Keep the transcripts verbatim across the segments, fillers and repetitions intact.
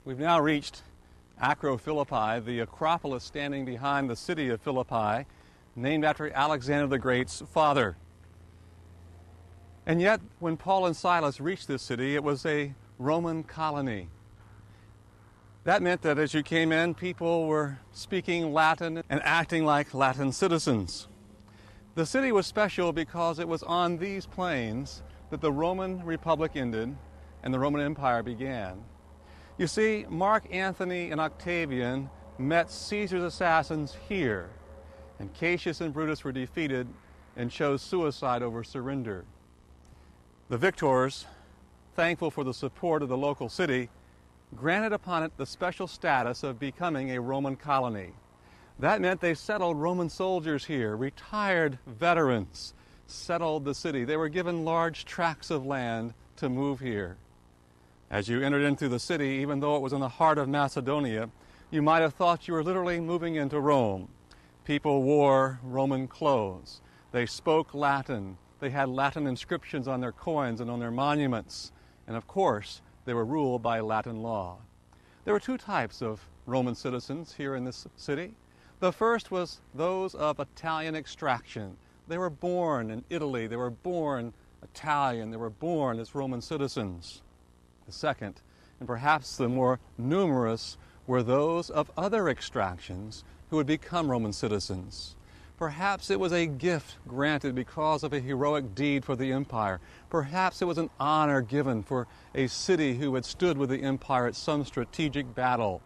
We've now reached Acrophilippi, the Acropolis standing behind the city of Philippi, named after Alexander the Great's father. And yet, when Paul and Silas reached this city, it was a Roman colony. That meant that as you came in, people were speaking Latin and acting like Latin citizens. The city was special because it was on these plains that the Roman Republic ended and the Roman Empire began. You see, Mark Antony and Octavian met Caesar's assassins here, and Cassius and Brutus were defeated and chose suicide over surrender. The victors, thankful for the support of the local city, granted upon it the special status of becoming a Roman colony. That meant they settled Roman soldiers here, retired veterans settled the city. They were given large tracts of land to move here. As you entered into the city, even though it was in the heart of Macedonia, you might have thought you were literally moving into Rome. People wore Roman clothes. They spoke Latin. They had Latin inscriptions on their coins and on their monuments. And of course, they were ruled by Latin law. There were two types of Roman citizens here in this city. The first was those of Italian extraction. They were born in Italy. They were born Italian. They were born as Roman citizens. The second, and perhaps the more numerous, were those of other extractions who would become Roman citizens. Perhaps it was a gift granted because of a heroic deed for the empire. Perhaps it was an honor given for a city who had stood with the empire at some strategic battle.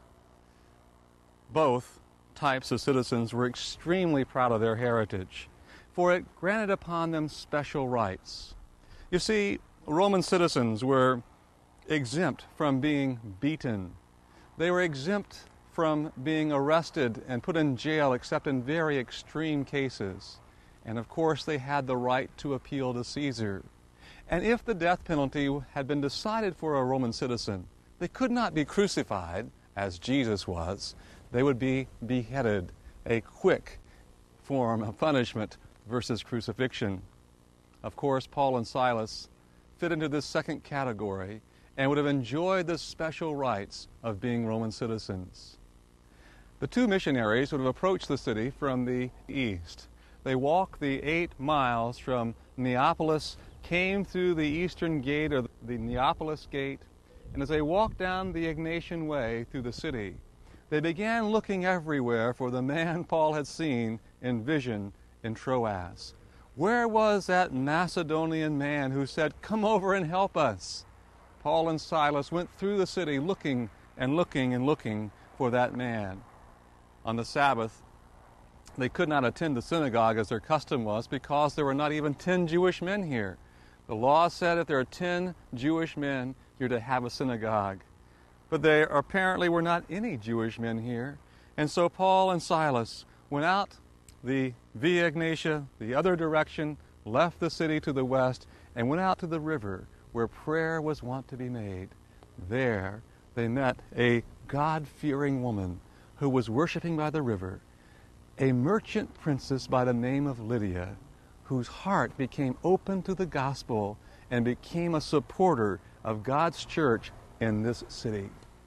Both types of citizens were extremely proud of their heritage, for it granted upon them special rights. You see, Roman citizens were exempt from being beaten. They were exempt from being arrested and put in jail except in very extreme cases. And of course they had the right to appeal to Caesar. And if the death penalty had been decided for a Roman citizen, they could not be crucified, as Jesus was. They would be beheaded, a quick form of punishment versus crucifixion. Of course, Paul and Silas fit into this second category and would have enjoyed the special rights of being Roman citizens. The two missionaries would have approached the city from the east. They walked the eight miles from Neapolis, came through the eastern gate, or the Neapolis gate, and as they walked down the Egnatian Way through the city, they began looking everywhere for the man Paul had seen in vision in Troas. Where was that Macedonian man who said, "Come over and help us"? Paul and Silas went through the city looking and looking and looking for that man. On the Sabbath, they could not attend the synagogue as their custom was because there were not even ten Jewish men here. The law said if there are ten Jewish men, you're to have a synagogue. But there apparently were not any Jewish men here. And so Paul and Silas went out the Via Egnatia, the other direction, left the city to the west, and went out to the river where prayer was wont to be made. There they met a God-fearing woman who was worshiping by the river, a merchant princess by the name of Lydia, whose heart became open to the gospel and became a supporter of God's church in this city.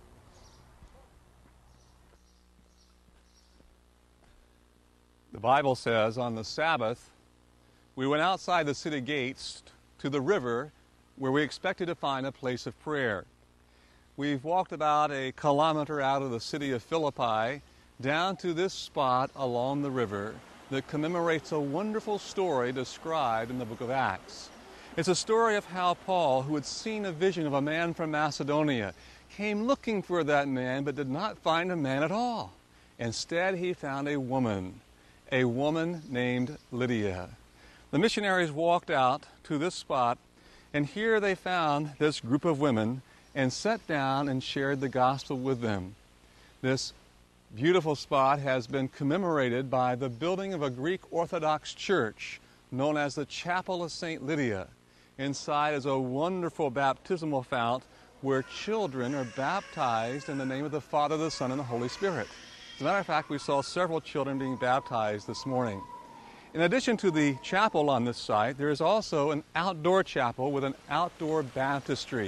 The Bible says on the Sabbath, we went outside the city gates to the river where we expected to find a place of prayer. We've walked about a kilometer out of the city of Philippi down to this spot along the river that commemorates a wonderful story described in the book of Acts. It's a story of how Paul, who had seen a vision of a man from Macedonia, came looking for that man but did not find a man at all. Instead, he found a woman, a woman named Lydia. The missionaries walked out to this spot, and here they found this group of women and sat down and shared the gospel with them. This beautiful spot has been commemorated by the building of a Greek Orthodox church known as the Chapel of Saint Lydia. Inside is a wonderful baptismal fount where children are baptized in the name of the Father, the Son, and the Holy Spirit. As a matter of fact, we saw several children being baptized this morning. In addition to the chapel on this site, there is also an outdoor chapel with an outdoor baptistry.